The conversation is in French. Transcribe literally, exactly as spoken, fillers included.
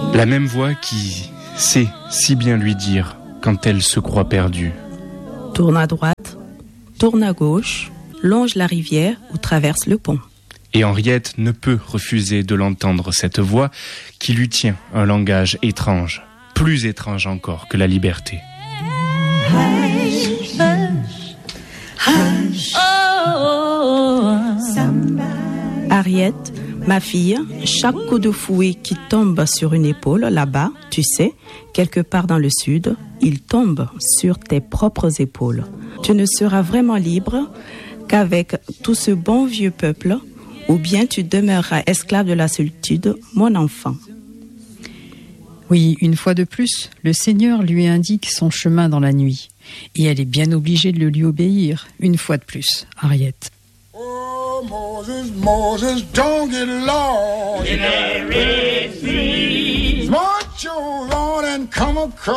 La même voix qui sait si bien lui dire quand elle se croit perdue. Tourne à droite, tourne à gauche, longe la rivière ou traverse le pont. Et Henriette ne peut refuser de l'entendre, cette voix qui lui tient un langage étrange, plus étrange encore que la liberté. Hush, hush, hush, oh, Henriette, ma fille, chaque coup de fouet qui tombe sur une épaule là-bas, tu sais, quelque part dans le sud, il tombe sur tes propres épaules. Tu ne seras vraiment libre qu'avec tout ce bon vieux peuple, ou bien tu demeureras esclave de la solitude, mon enfant. Oui, une fois de plus, le Seigneur lui indique son chemin dans la nuit. Et elle est bien obligée de le lui obéir, une fois de plus, Henriette. Oh, Moses, Moses, don't get lost in that Red Sea. March on and come across.